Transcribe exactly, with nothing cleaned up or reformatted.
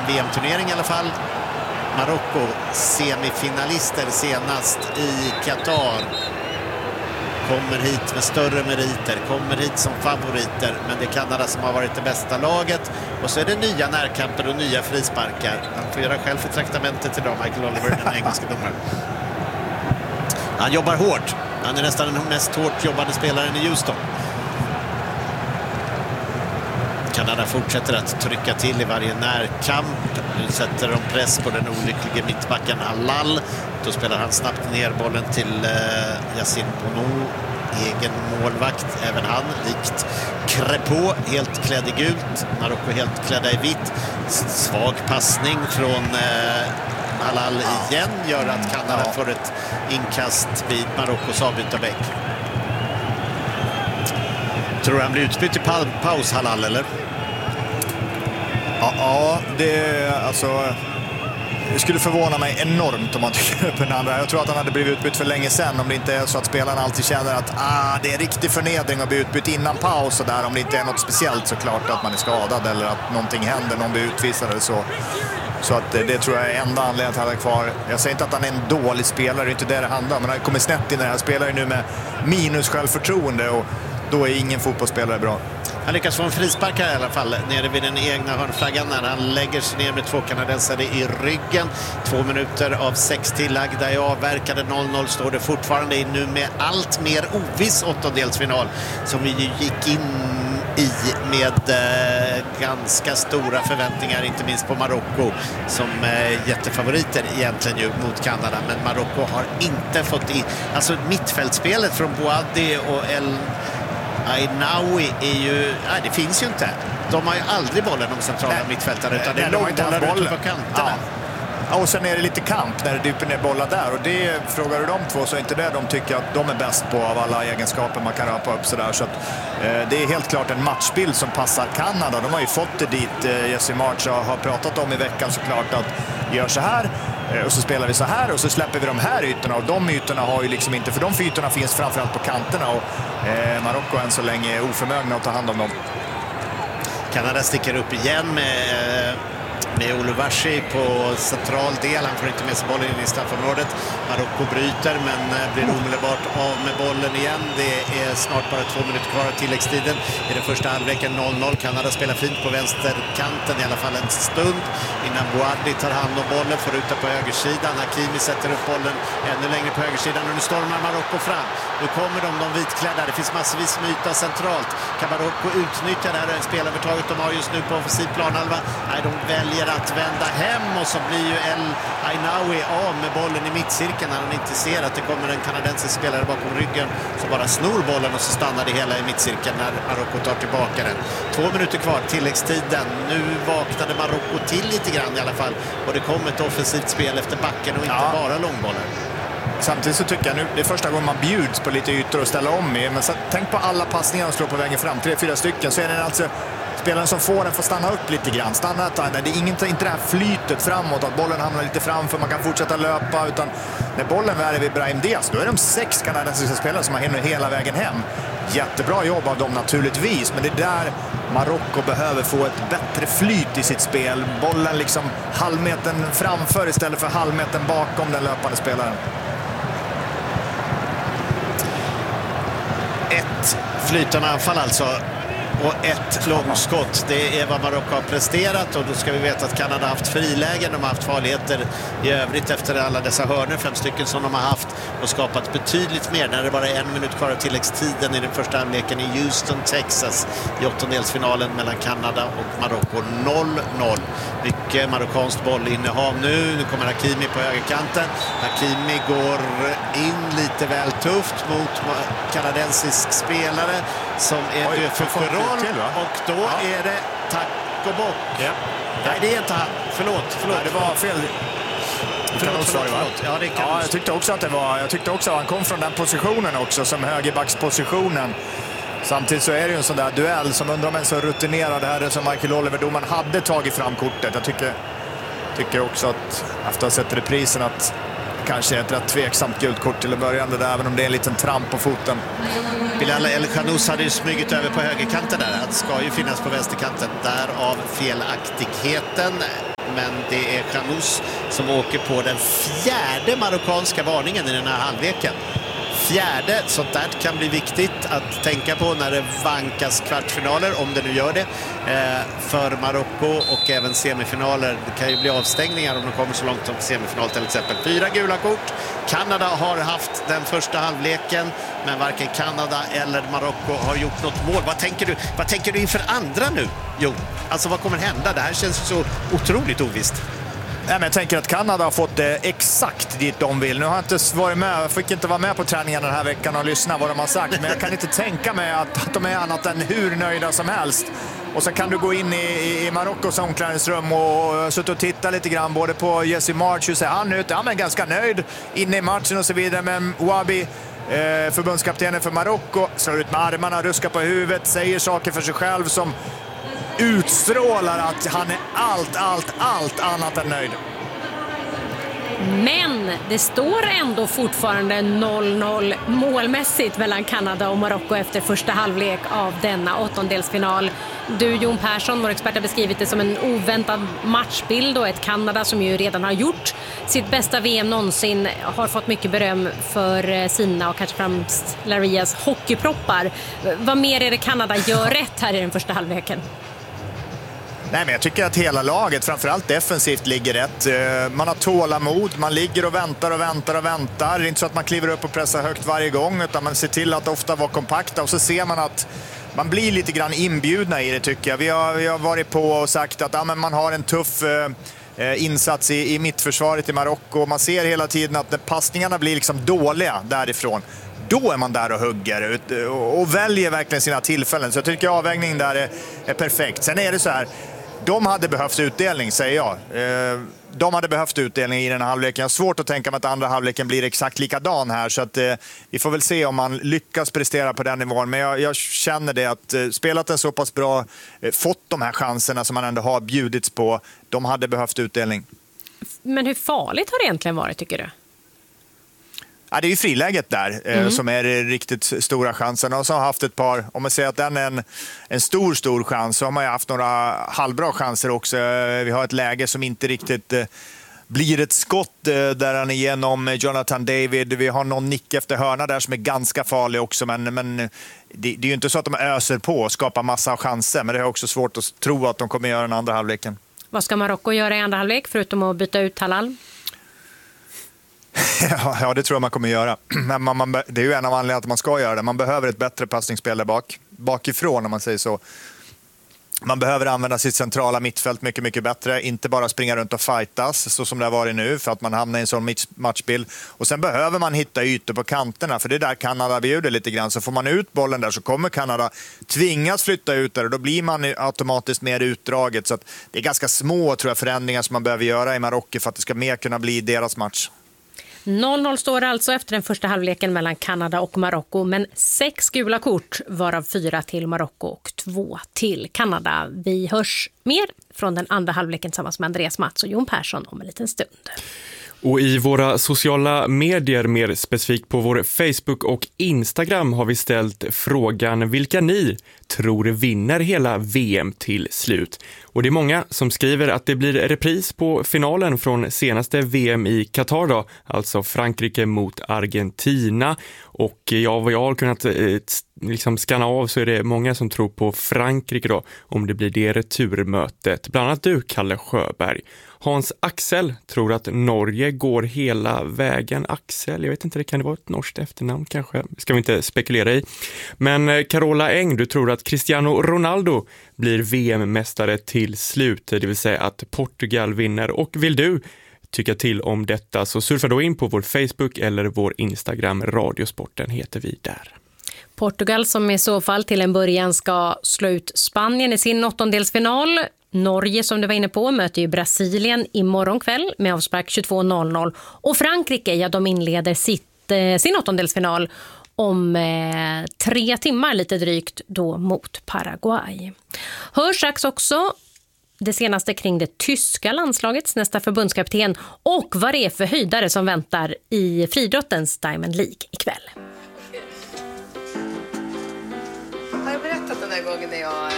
V M-turnering i alla fall. Marocko semifinalister senast i Qatar. Kommer hit med större meriter, kommer hit som favoriter, men det är Kanada som har varit det bästa laget. Och så är det nya närkamper och nya frisparkar. Han får göra själv för traktamentet idag, Michael Oliver, den engelska domaren. Han jobbar hårt. Han är nästan den mest hårt jobbade spelaren i Houston. Kanada fortsätter att trycka till i varje närkamp. Nu sätter de press på den olyckliga mittbacken Halal. Då spelar han snabbt ner bollen till eh, Yassine Bounou, egen målvakt. Även han, likt Crépeau, helt klädd i gult. Marocko helt klädda i vitt. Svag passning från eh, Halal igen gör att Kanada ja. får ett inkast vid Marockos avbytarbänk. Tror du han blir utbytt i pa paus, Halal, eller? Ja, ja det alltså... Det skulle förvåna mig enormt om man tycker upp en andra. Jag tror att han hade blivit utbytt för länge sedan, om det inte är så att spelarna alltid känner att ah, det är riktig förnedring att bli utbytt innan paus och där, om det inte är något speciellt såklart att man är skadad eller att någonting händer, någon blir utvisad eller så. Så att det tror jag är enda anledningen att han är kvar. Jag säger inte att han är en dålig spelare, det är inte det det handlar om, men han kommer snett in när han spelar nu med minus självförtroende och då är ingen fotbollsspelare bra. Han lyckas få en frispark här i alla fall nere vid den egna hörnflaggan när han lägger sig ner med två kanadensare i ryggen. Två minuter av sex tillagda i avverkade. noll noll står det fortfarande in nu med allt mer oviss åttondelsfinal som vi gick in i med eh, ganska stora förväntningar, inte minst på Marocko som eh, jättefavoriter egentligen ju mot Kanada, men Marocko har inte fått in, alltså mittfältspelet från Bouadi och El Ainaoui är ju, nej, det finns ju inte. De har ju aldrig bollen, de centrala nej, mittfältarna, utan nej, det är långbollar ute på kanterna. Ja. Och sen är det lite kamp när det dyper ner bollar där, och det frågar du de två så är inte det de tycker att de är bäst på av alla egenskaper man kan rapa upp sådär. Så att, eh, det är helt klart en matchbild som passar Kanada. De har ju fått det dit. eh, Jesse March har pratat om i veckan såklart att gör så här eh, och så spelar vi så här och så släpper vi de här ytorna, och de ytorna har ju liksom inte, för de ytorna finns framförallt på kanterna, och eh, Marocko än så länge är oförmögna att ta hand om dem. Kanada sticker upp igen med med Oluwashi på central del. Han får inte med sig bollen in i straffområdet. Marocko bryter men blir omedelbart av med bollen igen. Det är snart bara två minuter kvar av tilläggstiden i den första halvleken. noll noll. Kanada spelar fint på vänsterkanten i alla fall en stund innan Bouadi tar hand om bollen, får ut på högersidan. Hakimi sätter upp bollen ännu längre på högersidan och nu stormar Marocko fram. Nu kommer de, de vitklädda. Det finns massvis med yta centralt. Kan Marocko utnyttja det här spelarövertaget de har just nu på offensiv planhalva? Nej, de väljer att vända hem och så blir ju El Ainaoui av med bollen i mittcirkeln när han inte ser att det kommer en kanadensisk spelare bakom ryggen, så bara snor bollen och så stannar det hela i mittcirkeln när Marocko tar tillbaka den. Två minuter kvar, tilläggstiden. Nu vaknade Marocko till lite grann i alla fall, och det kom ett offensivt spel efter backen och inte ja. bara långbollar. Samtidigt så tycker jag nu, det är första gången man bjuds på lite ytor och ställa om i, men så, tänk på alla passningar de slår på vägen fram, tre, fyra stycken, så är det alltså spelaren som får den får stanna upp lite grann, stanna ett tag. Det är inte, inte det här flytet framåt, att bollen hamnar lite framför, man kan fortsätta löpa, utan när bollen är vid Brahim Diaz, då är de sex kanadensiska spelare som har hinner hela vägen hem. Jättebra jobb av dem naturligtvis, men det är där Marocko behöver få ett bättre flyt i sitt spel. Bollen liksom halvmetern framför istället för halvmetern bakom den löpande spelaren. Ett flytande anfall alltså och ett långskott. Det är vad Marocko har presterat, och då ska vi veta att Kanada har haft frilägen. De har haft farligheter i övrigt efter alla dessa hörnor, fem stycken som de har haft, och skapat betydligt mer när det bara är en minut kvar av tilläggstiden i den första halvleken i Houston, Texas, i åttondelsfinalen mellan Kanada och Marocko. noll noll. Mycket marockanskt bollinnehav nu. Nu kommer Hakimi på högerkanten. Hakimi går in lite väl tufft mot kanadensisk spelare som är Oj, för Ferrol, och då ja. är det tack och bock. Ja. Nej, det är inte han. Förlåt, förlåt. Nej, det var fel. Förlåt, förlåt, förlåt. Ja, det kan ja, jag tyckte också att det var, jag tyckte också att han kom från den positionen också, som högerbackspositionen. Samtidigt så är det ju en sån där duell som undrar om en så rutinerad här som Michael Oliver, domaren hade tagit fram kortet. Jag tycker, tycker också att efter att ha sett reprisen att kanske ett rätt tveksamt gult kort till att börja med, även om det är en liten tramp på foten. Bilal El Khanous hade ju smugit över på högerkanten där. Han ska ju finnas på vänsterkanten. Därav felaktigheten. men det är Chanous som åker på den fjärde marockanska varningen i den här halvleken. Fjärde, sånt där kan bli viktigt att tänka på när det vankas kvartsfinaler, om det nu gör det, eh, för Marocko och även semifinaler. Det kan ju bli avstängningar om de kommer så långt som semifinal till exempel. Fyra gula kort. Kanada har haft den första halvleken, men varken Kanada eller Marocko har gjort något mål. Vad tänker du, vad tänker du inför andra nu, Jo? Alltså vad kommer hända? Det här känns så otroligt ovisst. Nej, men jag tänker att Kanada har fått det exakt dit de vill. Nu har jag inte varit med, jag fick inte vara med på träningen den här veckan och lyssna vad de har sagt. Men jag kan inte tänka mig att, att de är annat än hur nöjda som helst. Och så kan du gå in i, i, i Marockos omklädningsrum och sitta och titta lite grann både på Jesse March, hur ser han ut? Ja, men ganska nöjd inne i matchen och så vidare. Men Ouabi, eh, förbundskaptenen för Marocko, slår ut med armarna, ruskar på huvudet, säger saker för sig själv som utstrålar att han är allt, allt, allt annat än nöjd. Men det står ändå fortfarande noll noll målmässigt mellan Kanada och Marocko efter första halvlek av denna åttondelsfinal. Du, Jon Persson, vår expert, har beskrivit det som en oväntad matchbild, och ett Kanada som ju redan har gjort sitt bästa V M någonsin har fått mycket beröm för sina och kanske främst Larias hockeyproppar. Vad mer är det Kanada gör rätt här i den första halvleken? Nej, men jag tycker att hela laget, framförallt defensivt, ligger rätt. Man har tålamod, man ligger och väntar och väntar och väntar. Det är inte så att man kliver upp och pressar högt varje gång, utan man ser till att ofta vara kompakta. Och så ser man att man blir lite grann inbjudna i det, tycker jag. Vi har, vi har varit på och sagt att ja, men man har en tuff eh, insats i, i mittförsvaret i Marocko. Man ser hela tiden att när passningarna blir liksom dåliga därifrån, då är man där och hugger och, och väljer verkligen sina tillfällen. Så jag tycker avvägningen där är, är perfekt. Sen är det så här, de hade behövt utdelning, säger jag. De hade behövt utdelning i den här halvleken. Jag har svårt att tänka mig att andra halvleken blir exakt likadan här. Så att, vi får väl se om man lyckas prestera på den nivån. Men jag, jag känner det att spelat en så pass bra, fått de här chanserna som man ändå har bjudits på. De hade behövt utdelning. Men hur farligt har det egentligen varit, tycker du? Ja, det är ju friläget där mm. eh, som är det riktigt stora chansen. Och så har haft ett par, om man säger att den är en, en stor, stor chans, så har man ju haft några halvbra chanser också. Vi har ett läge som inte riktigt eh, blir ett skott eh, där han är igenom Jonathan David. Vi har någon nick efter hörna där som är ganska farlig också. Men, men det, det är ju inte så att de öser på och skapar massa chanser. Men det är också svårt att tro att de kommer göra den andra halvleken. Vad ska Marocko göra i andra halvlek förutom att byta ut Talal? Ja, det tror jag man kommer göra. Men man, man, det är ju en av anledningarna att man ska göra det. Man behöver ett bättre passningsspel där bak, bakifrån, om man säger så. Man behöver använda sitt centrala mittfält mycket, mycket bättre. Inte bara springa runt och fightas så som det har varit nu, för att man hamnar i en sån matchbild. Och sen behöver man hitta ytor på kanterna, för det är där Kanada bjuder lite grann. Så får man ut bollen där så kommer Kanada tvingas flytta ut där, och då blir man automatiskt mer utdraget. Så att det är ganska små, tror jag, förändringar som man behöver göra i Marocko för att det ska mer kunna bli deras match. noll noll står alltså efter den första halvleken mellan Kanada och Marocko, men sex gula kort, varav fyra till Marocko och två till Kanada. Vi hörs mer från den andra halvleken tillsammans med Andreas Mats och Jon Persson om en liten stund. Och i våra sociala medier, mer specifikt på vår Facebook och Instagram, har vi ställt frågan vilka ni tror vinner hela V M till slut. Och det är många som skriver att det blir repris på finalen från senaste V M i Qatar då, alltså Frankrike mot Argentina. Och ja, vad jag har kunnat eh, liksom skanna av så är det många som tror på Frankrike då, om det blir det returmötet. Bland annat du, Kalle Sjöberg. Hans Axel tror att Norge går hela vägen. Axel, jag vet inte, det kan det vara ett norskt efternamn kanske. Ska vi inte spekulera i. Men Carola Eng, du tror att Cristiano Ronaldo blir V M-mästare till slut. Det vill säga att Portugal vinner. Och vill du tycka till om detta så surfa då in på vår Facebook eller vår Instagram. Radiosporten heter vi där. Portugal som i så fall till en början ska slå ut Spanien i sin åttondelsfinal. Norge, som du var inne på, möter ju Brasilien imorgon kväll med avspark tjugotvå noll noll. Och Frankrike, ja, de inleder sitt, eh, sin åttondelsfinal om eh, tre timmar lite drygt då mot Paraguay. Hör strax också det senaste kring det tyska landslagets nästa förbundskapten och vad det är för höjdare som väntar i friidrottens Diamond League ikväll. Har jag berättat den där gången när jag